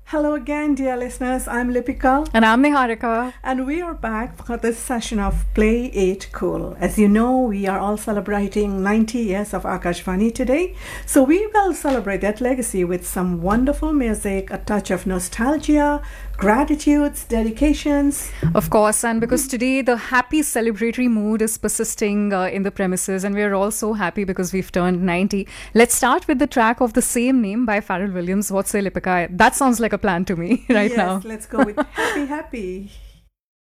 Hello again, dear listeners. I'm Lipika. And I'm Niharika. And we are back for this session of Play It Cool. As you know, we are all celebrating 90 years of Akashvani today. So we will celebrate that legacy with some wonderful music, a touch of nostalgia, gratitudes, dedications. Of course, and because today the happy celebratory mood is persisting in the premises, and we're all so happy because we've turned 90. Let's start with the track of the same name by Pharrell Williams. What say, Lipika? That sounds like a plan to me right now. Yes, let's go with Happy Happy.